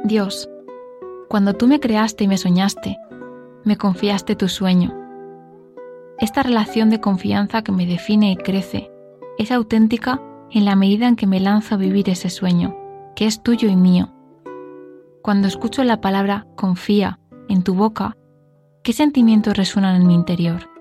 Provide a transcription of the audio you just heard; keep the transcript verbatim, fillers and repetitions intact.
Dios, cuando tú me creaste y me soñaste, me confiaste tu sueño. Esta relación de confianza que me define y crece es auténtica en la medida en que me lanzo a vivir ese sueño, que es tuyo y mío. Cuando escucho la palabra confía en tu boca, ¿qué sentimientos resuenan en mi interior?